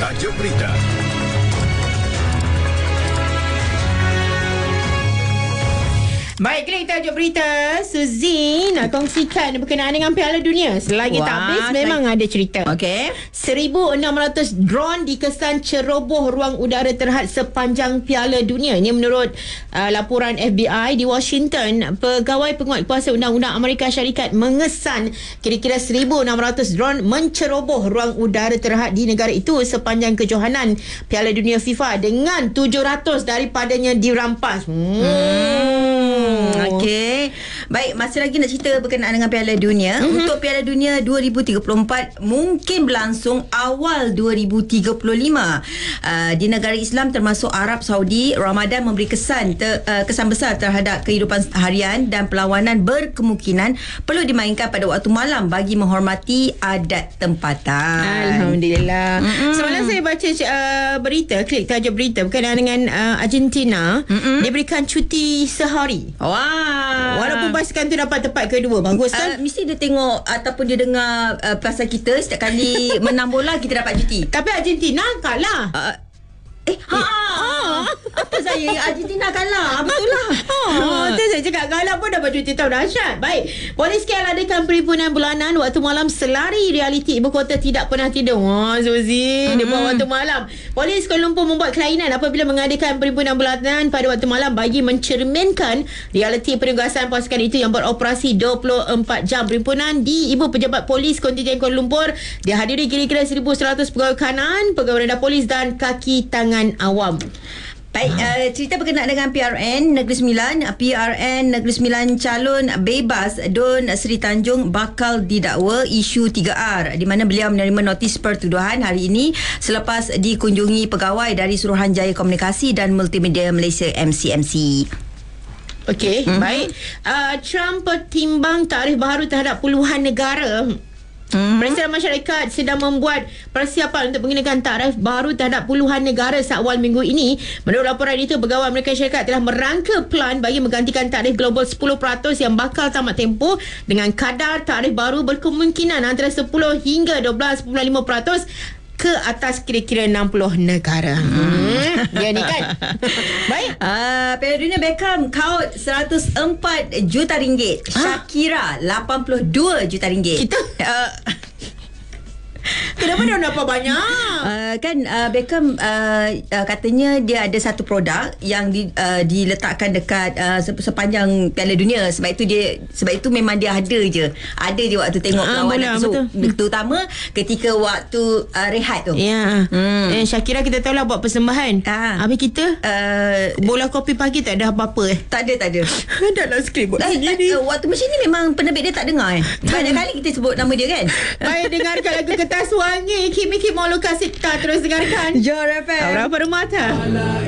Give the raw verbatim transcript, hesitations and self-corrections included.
Tajuk berita. Baik, klik tajuk berita. Suzy nak kongsikan berkenaan dengan Piala Dunia. Selagi Wah, tak habis memang saya... ada cerita. Okey. seribu enam ratus drone dikesan ceroboh ruang udara terhad sepanjang Piala Dunia. Ini menurut uh, laporan F B I di Washington. Pegawai penguatkuasa undang-undang Amerika Syarikat mengesan kira-kira seribu enam ratus drone menceroboh ruang udara terhad di negara itu sepanjang kejohanan Piala Dunia FIFA dengan tujuh ratus daripadanya dirampas. Hmm. Hmm. Okey. Baik, masih lagi nak cerita berkenaan dengan Piala Dunia. Mm-hmm. Untuk Piala Dunia dua ribu tiga puluh empat mungkin berlangsung awal dua ribu tiga puluh lima. Uh, di negara Islam termasuk Arab Saudi, Ramadan memberi kesan ter, uh, kesan besar terhadap kehidupan harian dan perlawanan berkemungkinan perlu dimainkan pada waktu malam bagi menghormati adat tempatan. Alhamdulillah. Mm-hmm. Semalam saya baca uh, berita, klik tajuk berita berkenaan dengan uh, Argentina. Mm-hmm. Dia berikan cuti sehari. Wah. Walaupun pasukan tu dapat tempat kedua. Bagus kan? Uh, mesti dia tengok ataupun dia dengar uh, pasal kita setiap kali menang bola kita dapat cuti. Tapi Argentina kalah. Uh, eh, ha. ha. Apa saya Argentina kalah? Betul lah. Oh, tu saya cakap kalah pun dapat cuti tahun dahsyat. Baik. Polis K L adakan perhimpunan bulanan waktu malam selari realiti ibu kota tidak pernah tidur. Wah, Suzy, mm-hmm. dia buat waktu malam. Polis Kuala Lumpur membuat kelainan apabila mengadakan perhimpunan bulanan pada waktu malam bagi mencerminkan realiti penugasan pasukan itu yang beroperasi dua puluh empat jam. Perhimpunan di Ibu Pejabat Polis Kontingen Kuala Lumpur dihadiri kira-kira seribu seratus pegawai kanan, pegawai rendah polis dan kaki tangan awam. Baik, uh, cerita berkenaan dengan P R N Negeri Sembilan. P R N Negeri Sembilan calon bebas Don Sri Tanjung bakal didakwa isu tiga R di mana beliau menerima notis pertuduhan hari ini selepas dikunjungi pegawai dari Suruhanjaya Komunikasi dan Multimedia Malaysia M C M C. Okey, mm-hmm. baik. Uh, Trump pertimbang tarikh baru terhadap puluhan negara. Hmm. Presiden Masyarakat sedang membuat persiapan untuk mengenakan tarikh baru terhadap puluhan negara seawal minggu ini. Menurut laporan itu, pegawai Amerika Syarikat telah merangka plan bagi menggantikan tarikh global sepuluh peratus yang bakal tamat tempoh dengan kadar tarikh baru berkemungkinan antara sepuluh hingga dua belas perpuluhan lima peratus ke atas kira-kira enam puluh negara. Hmm. Ya ni kan. Baik. Uh, Piala Dunia Beckham kaut seratus empat juta ringgit. Shakira lapan puluh dua juta ringgit. Kita uh, kenapa dia dapat banyak? Uh, kan uh, Beckham uh, uh, katanya dia ada satu produk yang di, uh, diletakkan dekat uh, sepanjang Piala Dunia. Sebab itu dia sebab itu memang dia ada je. Ada je waktu tengok uh, perlawanan tu. Betul. Terutama ketika waktu uh, rehat tu. Ya. Hmm. Eh, Shakira kita tahu lah buat persembahan. Ah. Habis kita uh, bola kopi pagi tak ada apa-apa eh. Tak ada, tak ada. Dalam skrip buat eh, sendiri. Uh, waktu macam ni memang penerbit dia tak dengar eh. Banyak kali kita sebut nama dia kan. Baik, dengarkan lagu Kertas Wangi. Kimi Kim Molo Kasih. Terus dengarkan Johor F M. Aura Permata.